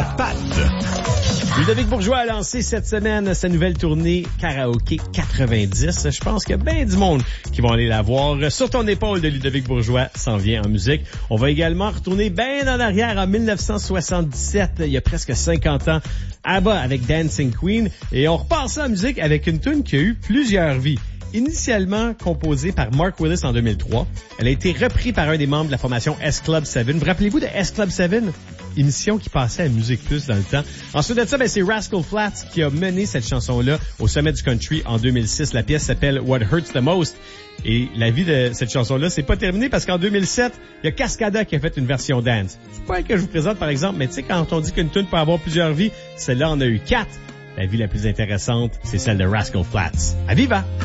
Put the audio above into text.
Pat. Ludovic Bourgeois a lancé cette semaine sa nouvelle tournée Karaoké 90. Je pense qu'il y a bien du monde qui vont aller la voir. Sur ton épaule de Ludovic Bourgeois s'en vient en musique. On va également retourner bien en arrière en 1977, il y a presque 50 ans, ABBA avec Dancing Queen. Et on repart ça en musique avec une tune qui a eu plusieurs vies. Initialement composée par Mark Willis en 2003, elle a été reprise par un des membres de la formation S-Club 7. Vous rappelez-vous de S-Club 7? Émission qui passait à Musique Plus dans le temps. Ensuite de ça, c'est Rascal Flatts qui a mené cette chanson-là au sommet du country en 2006. La pièce s'appelle What Hurts the Most. Et la vie de cette chanson-là, c'est pas terminé parce qu'en 2007, il y a Cascada qui a fait une version dance. C'est pas elle que je vous présente, par exemple, mais tu sais, quand on dit qu'une tune peut avoir plusieurs vies, celle-là en a eu 4. La vie la plus intéressante, c'est celle de Rascal Flatts. À viva!